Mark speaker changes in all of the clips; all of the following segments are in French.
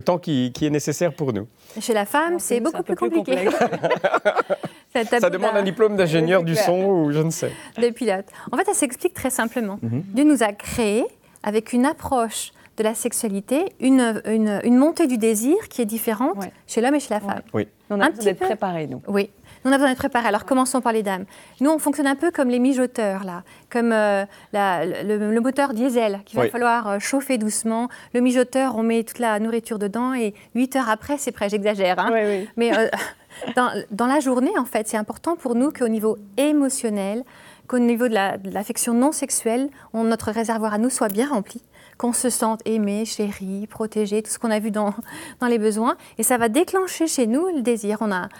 Speaker 1: temps qui est nécessaire pour nous.
Speaker 2: Chez la femme, c'est beaucoup plus compliqué.
Speaker 1: Ça demande un diplôme d'ingénieur du son ou je ne sais.
Speaker 2: De pilote. En fait, ça s'explique très simplement. Dieu nous a créés avec une approche de la sexualité, une montée du désir qui est différente chez l'homme et chez la femme.
Speaker 3: Oui. On a besoin d'être préparés, nous.
Speaker 2: Oui. Nous, on a besoin d'être préparés. Alors, commençons par les dames. Nous, on fonctionne un peu comme les mijoteurs, là. Comme le moteur diesel, qu'il va falloir chauffer doucement. Le mijoteur, on met toute la nourriture dedans et 8 heures après, c'est prêt. J'exagère. Hein.
Speaker 3: Oui.
Speaker 2: Mais dans la journée, en fait, c'est important pour nous qu'au niveau émotionnel, qu'au niveau de l'affection non sexuelle, notre réservoir à nous soit bien rempli, qu'on se sente aimé, chéri, protégé, tout ce qu'on a vu dans les besoins. Et ça va déclencher chez nous le désir. On a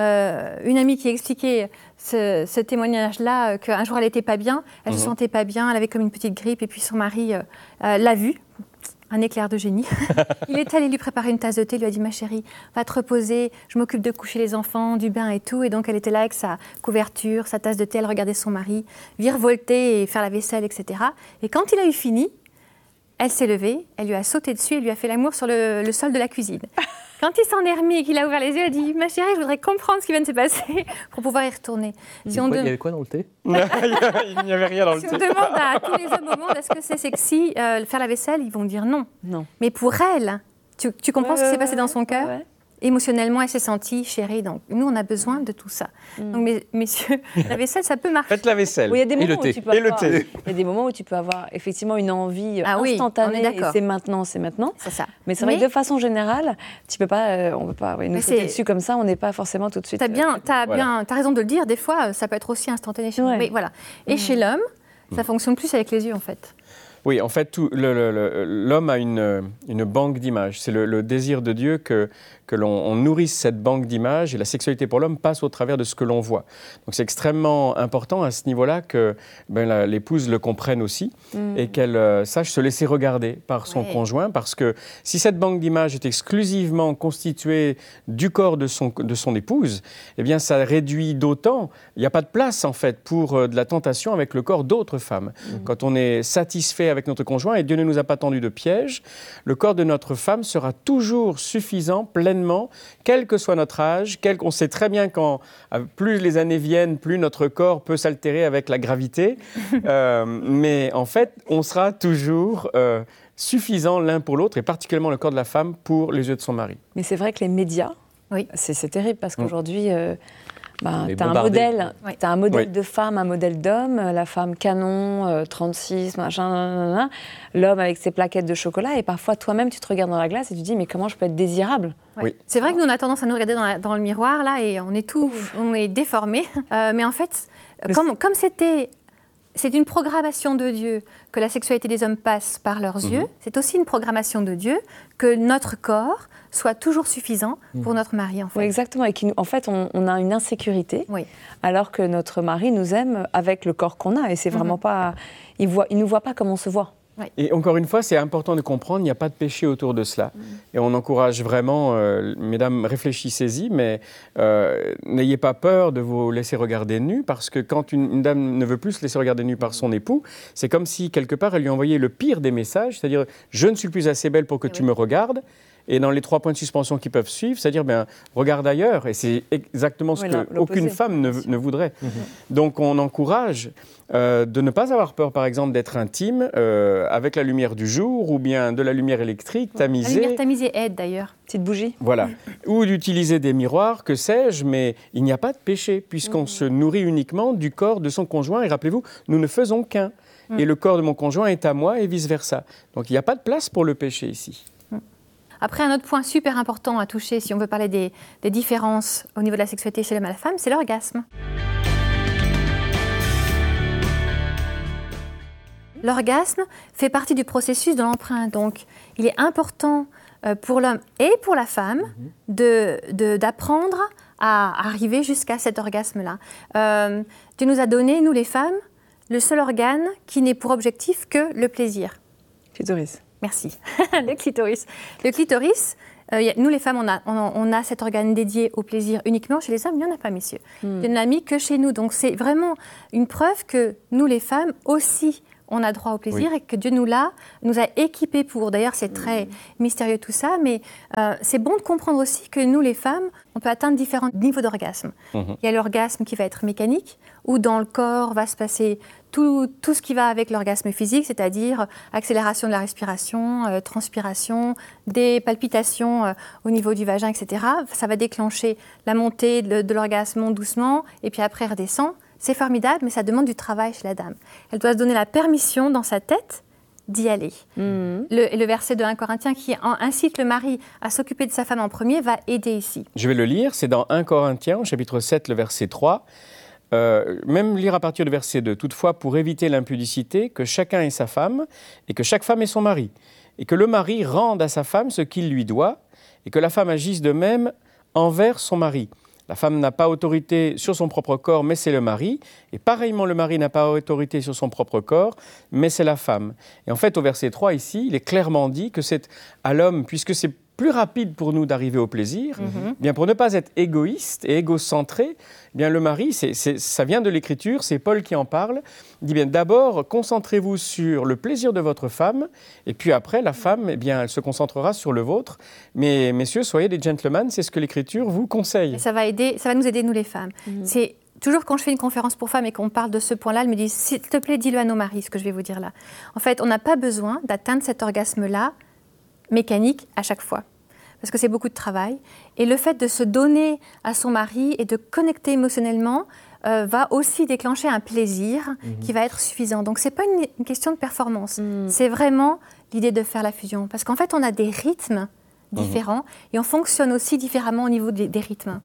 Speaker 2: une amie qui expliquait ce témoignage-là, qu'un jour elle n'était pas bien, elle ne se sentait pas bien, elle avait comme une petite grippe, et puis son mari l'a vue. Un éclair de génie. Il est allé lui préparer une tasse de thé, il lui a dit « Ma chérie, va te reposer, je m'occupe de coucher les enfants, du bain et tout. » Et donc elle était là avec sa couverture, sa tasse de thé, elle regardait son mari virevolter et faire la vaisselle, etc. Et quand il a eu fini, elle s'est levée, elle lui a sauté dessus et lui a fait l'amour sur le sol de la cuisine. Quand il s'en est remis et qu'il a ouvert les yeux, elle a dit « Ma chérie, je voudrais comprendre ce qui vient de se passer pour pouvoir y retourner. »
Speaker 4: Il y avait quoi dans le thé?
Speaker 1: Il n'y avait rien dans le thé.
Speaker 2: Si on demande à tous les hommes au monde est-ce que c'est sexy faire la vaisselle, ils vont dire non. Mais pour elle, tu comprends ce qui s'est passé dans son cœur? Émotionnellement, elle s'est sentie chérie. Donc, nous, on a besoin de tout ça. Donc, messieurs, la vaisselle, ça peut marcher.
Speaker 1: Faites la vaisselle.
Speaker 3: Oui, il y a des moments où tu peux avoir,
Speaker 1: le thé.
Speaker 3: Il y a des moments où tu peux avoir effectivement une envie instantanée. Et c'est maintenant.
Speaker 2: C'est ça.
Speaker 3: Mais c'est vrai que de façon générale, on peut pas nous sauter dessus comme ça. On n'est pas forcément tout de suite.
Speaker 2: T'as raison de le dire. Des fois, ça peut être aussi instantané chez nous. Mais voilà. Et chez l'homme, ça fonctionne plus avec les yeux, en fait.
Speaker 1: Oui, en fait, l'homme a une banque d'images. C'est le désir de Dieu que l'on nourrisse cette banque d'images, et la sexualité pour l'homme passe au travers de ce que l'on voit. Donc c'est extrêmement important à ce niveau-là que l'épouse le comprenne aussi et qu'elle sache se laisser regarder par son conjoint, parce que si cette banque d'images est exclusivement constituée du corps de son épouse, eh bien ça réduit d'autant, il n'y a pas de place en fait pour de la tentation avec le corps d'autres femmes. Quand on est satisfait avec notre conjoint, et Dieu ne nous a pas tendu de piège, le corps de notre femme sera toujours suffisant, pleinement, quel que soit notre âge. On sait très bien quand plus les années viennent, plus notre corps peut s'altérer avec la gravité. Mais en fait, on sera toujours suffisant l'un pour l'autre, et particulièrement le corps de la femme pour les yeux de son mari.
Speaker 3: Mais c'est vrai que les médias, c'est terrible, parce qu'aujourd'hui... tu as un modèle de femme, un modèle d'homme, la femme canon, 36, machin, l'homme avec ses plaquettes de chocolat, et parfois toi-même tu te regardes dans la glace et tu te dis mais comment je peux être désirable?
Speaker 2: C'est vrai que nous on a tendance à nous regarder dans le miroir là et on est déformés, mais en fait comme c'est une programmation de Dieu que la sexualité des hommes passe par leurs yeux, c'est aussi une programmation de Dieu que notre corps soit toujours suffisant pour notre mari, en fait.
Speaker 3: Oui, exactement. Et en fait, on a une insécurité, alors que notre mari nous aime avec le corps qu'on a. Et c'est vraiment pas... Il ne nous voit pas comme on se voit.
Speaker 1: Et encore une fois, c'est important de comprendre, il n'y a pas de péché autour de cela. Et on encourage vraiment, mesdames, réfléchissez-y, mais n'ayez pas peur de vous laisser regarder nue, parce que quand une dame ne veut plus se laisser regarder nue par son époux, c'est comme si, quelque part, elle lui envoyait le pire des messages, c'est-à-dire « je ne suis plus assez belle pour que tu me regardes ». Et dans les 3 points de suspension qui peuvent suivre, c'est-à-dire regarde ailleurs. Et c'est exactement ce qu'aucune femme ne voudrait. Donc on encourage de ne pas avoir peur, par exemple, d'être intime avec la lumière du jour ou bien de la lumière électrique tamisée.
Speaker 2: La lumière tamisée aide d'ailleurs.
Speaker 3: Petite bougie.
Speaker 1: Voilà. Ou d'utiliser des miroirs, que sais-je, mais il n'y a pas de péché puisqu'on se nourrit uniquement du corps de son conjoint. Et rappelez-vous, nous ne faisons qu'un. Et le corps de mon conjoint est à moi et vice-versa. Donc il n'y a pas de place pour le péché ici.
Speaker 2: Après, un autre point super important à toucher, si on veut parler des différences au niveau de la sexualité chez l'homme et la femme, c'est l'orgasme. L'orgasme fait partie du processus de l'emprunt. Donc, il est important pour l'homme et pour la femme d'apprendre à arriver jusqu'à cet orgasme-là. Dieu nous a donné, nous les femmes, le seul organe qui n'ait pour objectif que le plaisir.
Speaker 3: Clitoris.
Speaker 2: Merci. Le clitoris. Le clitoris, nous les femmes, on a cet organe dédié au plaisir uniquement. Chez les hommes, il n'y en a pas, messieurs. Il n'y en a mis que chez nous. Donc c'est vraiment une preuve que nous les femmes aussi, on a droit au plaisir et que Dieu nous a équipés pour. D'ailleurs, c'est très mystérieux tout ça, mais c'est bon de comprendre aussi que nous, les femmes, on peut atteindre différents niveaux d'orgasme. Il y a l'orgasme qui va être mécanique, où dans le corps va se passer tout ce qui va avec l'orgasme physique, c'est-à-dire accélération de la respiration, transpiration, des palpitations au niveau du vagin, etc. Ça va déclencher la montée de l'orgasme, monte doucement, et puis après redescend. C'est formidable, mais ça demande du travail chez la dame. Elle doit se donner la permission dans sa tête d'y aller. Le verset de 1 Corinthiens qui incite le mari à s'occuper de sa femme en premier va aider ici.
Speaker 1: Je vais le lire, c'est dans 1 Corinthiens, chapitre 7, le verset 3. Même lire à partir du verset 2. Toutefois, pour éviter l'impudicité, que chacun ait sa femme, et que chaque femme ait son mari, et que le mari rende à sa femme ce qu'il lui doit, et que la femme agisse de même envers son mari. La femme n'a pas autorité sur son propre corps, mais c'est le mari. Et pareillement, le mari n'a pas autorité sur son propre corps, mais c'est la femme. Et en fait, au verset 3, ici, il est clairement dit que c'est à l'homme, puisque c'est plus rapide pour nous d'arriver au plaisir, bien pour ne pas être égoïste et égocentré, bien le mari, ça vient de l'Écriture, c'est Paul qui en parle, il dit bien d'abord concentrez-vous sur le plaisir de votre femme, et puis après la femme, eh bien, elle se concentrera sur le vôtre. Mais messieurs, soyez des gentlemen, c'est ce que l'Écriture vous conseille.
Speaker 2: Et ça va nous aider nous les femmes. C'est toujours quand je fais une conférence pour femmes et qu'on parle de ce point-là, elles me disent s'il te plaît, dis-le à nos maris, ce que je vais vous dire là. En fait, on n'a pas besoin d'atteindre cet orgasme-là mécanique à chaque fois, parce que c'est beaucoup de travail. Et le fait de se donner à son mari et de connecter émotionnellement va aussi déclencher un plaisir qui va être suffisant. Donc, ce n'est pas une question de performance, c'est vraiment l'idée de faire la fusion. Parce qu'en fait, on a des rythmes différents et on fonctionne aussi différemment au niveau des rythmes.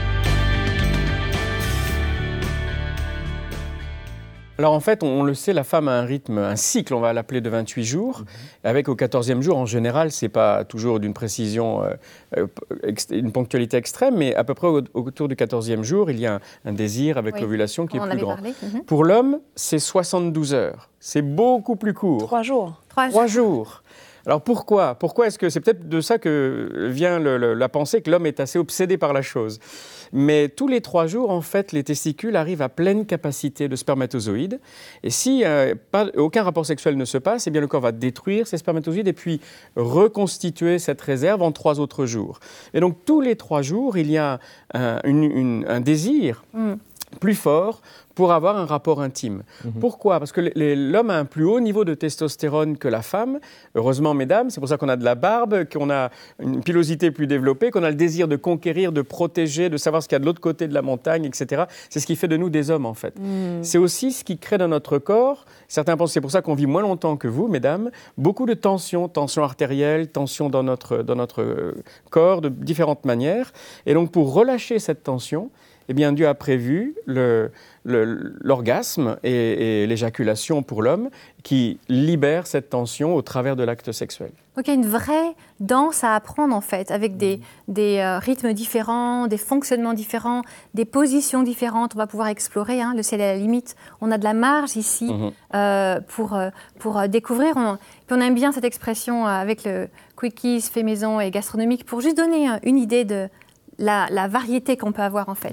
Speaker 1: Alors en fait, on le sait, la femme a un rythme, un cycle, on va l'appeler de 28 jours. Avec au 14e jour, en général, ce n'est pas toujours d'une précision, une ponctualité extrême, mais à peu près autour du 14e jour, il y a un désir avec l'ovulation qui est plus grand. Pour l'homme, c'est 72 heures. C'est beaucoup plus court.
Speaker 3: 3 jours.
Speaker 1: 3 jours. Alors pourquoi est-ce que c'est peut-être de ça que vient la pensée que l'homme est assez obsédé par la chose. Mais tous les 3 jours, en fait, les testicules arrivent à pleine capacité de spermatozoïdes. Et si aucun rapport sexuel ne se passe, eh bien le corps va détruire ces spermatozoïdes et puis reconstituer cette réserve en 3 autres jours. Et donc tous les 3 jours, il y a un désir plus fort pour avoir un rapport intime. Pourquoi ? Parce que l'homme a un plus haut niveau de testostérone que la femme. Heureusement, mesdames, c'est pour ça qu'on a de la barbe, qu'on a une pilosité plus développée, qu'on a le désir de conquérir, de protéger, de savoir ce qu'il y a de l'autre côté de la montagne, etc. C'est ce qui fait de nous des hommes, en fait. C'est aussi ce qui crée dans notre corps, certains pensent que c'est pour ça qu'on vit moins longtemps que vous, mesdames, beaucoup de tension artérielle, tension dans notre corps de différentes manières. Et donc, pour relâcher cette tension, eh bien, Dieu a prévu l'orgasme et l'éjaculation pour l'homme qui libère cette tension au travers de l'acte sexuel.
Speaker 2: Donc il y a une vraie danse à apprendre en fait, avec des rythmes différents, des fonctionnements différents, des positions différentes. On va pouvoir explorer, le ciel est à la limite. On a de la marge ici pour découvrir. Puis on aime bien cette expression avec le quickies fait maison et gastronomique pour juste donner une idée de la variété qu'on peut avoir en fait.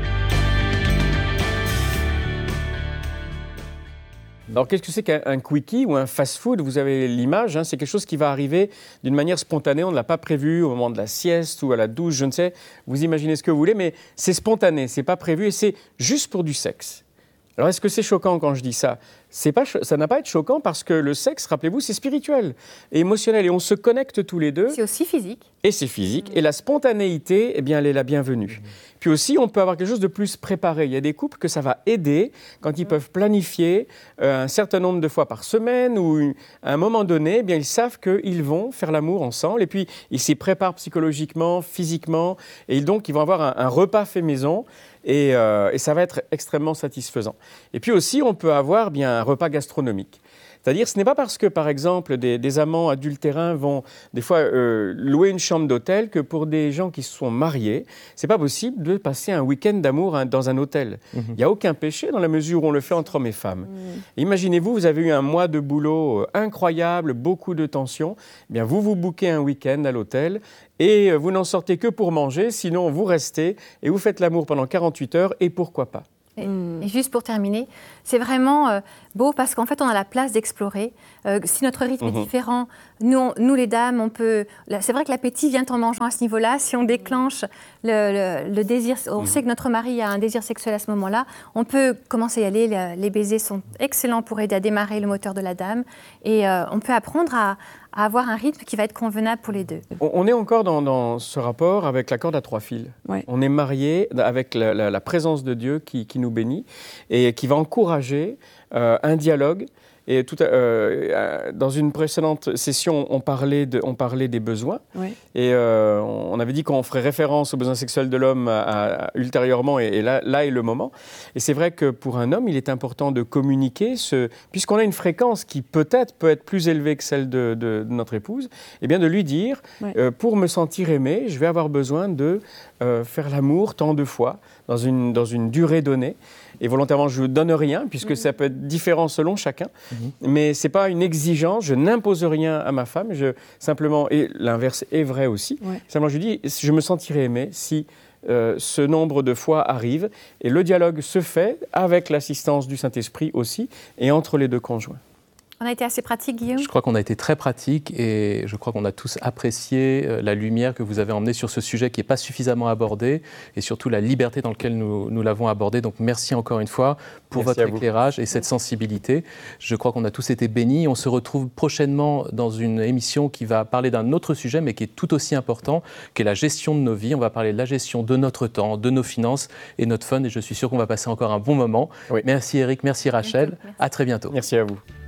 Speaker 1: Alors qu'est-ce que c'est qu'un quickie ou un fast-food ? Vous avez l'image, c'est quelque chose qui va arriver d'une manière spontanée, on ne l'a pas prévu au moment de la sieste ou à la douche, je ne sais, vous imaginez ce que vous voulez, mais c'est spontané, c'est pas prévu et c'est juste pour du sexe. Alors est-ce que c'est choquant quand je dis ça ? Ça n'a pas à être choquant parce que le sexe, rappelez-vous, c'est spirituel et émotionnel et on se connecte tous les deux.
Speaker 2: C'est aussi physique.
Speaker 1: Et c'est physique. Et la spontanéité, eh bien, elle est la bienvenue. Puis aussi, on peut avoir quelque chose de plus préparé. Il y a des couples que ça va aider quand ils peuvent planifier un certain nombre de fois par semaine ou à un moment donné, eh bien, ils savent qu'ils vont faire l'amour ensemble et puis ils s'y préparent psychologiquement, physiquement et donc ils vont avoir un repas fait maison et ça va être extrêmement satisfaisant. Et puis aussi, on peut avoir bien un repas gastronomique. C'est-à-dire, ce n'est pas parce que, par exemple, des amants adultérins vont des fois louer une chambre d'hôtel que pour des gens qui se sont mariés, ce n'est pas possible de passer un week-end d'amour dans un hôtel. Il n'y a aucun péché dans la mesure où on le fait entre hommes et femmes. Imaginez-vous, vous avez eu un mois de boulot incroyable, beaucoup de tension. Eh bien, vous bouquez un week-end à l'hôtel et vous n'en sortez que pour manger, sinon vous restez et vous faites l'amour pendant 48 heures et pourquoi pas.
Speaker 2: Et juste pour terminer, c'est vraiment beau parce qu'en fait, on a la place d'explorer. Si notre rythme est différent, nous les dames, on peut... C'est vrai que l'appétit vient en mangeant à ce niveau-là. Si on déclenche le désir, on sait que notre mari a un désir sexuel à ce moment-là, on peut commencer à y aller. Les baisers sont excellents pour aider à démarrer le moteur de la dame. Et on peut apprendre à avoir un rythme qui va être convenable pour les deux.
Speaker 1: On est encore dans ce rapport avec la corde à 3 fils.
Speaker 3: Ouais.
Speaker 1: On est mariés avec la présence de Dieu qui nous bénit et qui va encourager un dialogue. Et dans une précédente session, on parlait des besoins.
Speaker 3: Oui.
Speaker 1: Et on avait dit qu'on ferait référence aux besoins sexuels de l'homme ultérieurement, et là est le moment. Et c'est vrai que pour un homme, il est important de communiquer, puisqu'on a une fréquence qui peut-être peut être plus élevée que celle de notre épouse, et bien de lui dire, pour me sentir aimé, je vais avoir besoin de faire l'amour tant de fois, dans une durée donnée. Et volontairement, je ne donne rien, puisque ça peut être différent selon chacun. Mais ce n'est pas une exigence, je n'impose rien à ma femme. Simplement, et l'inverse est vrai aussi, simplement je lui dis, je me sentirai aimé si ce nombre de fois arrive. Et le dialogue se fait avec l'assistance du Saint-Esprit aussi, et entre les deux conjoints.
Speaker 2: On a été assez pratique, Guillaume ?
Speaker 4: Je crois qu'on a été très pratique et je crois qu'on a tous apprécié la lumière que vous avez emmenée sur ce sujet qui n'est pas suffisamment abordé et surtout la liberté dans laquelle nous l'avons abordé. Donc merci encore une fois pour votre éclairage et cette sensibilité. Je crois qu'on a tous été bénis. On se retrouve prochainement dans une émission qui va parler d'un autre sujet mais qui est tout aussi important, qui est la gestion de nos vies. On va parler de la gestion de notre temps, de nos finances et notre fun et je suis sûr qu'on va passer encore un bon moment. Oui. Merci Eric, merci Rachel.
Speaker 2: Merci.
Speaker 4: À très bientôt.
Speaker 1: Merci à vous.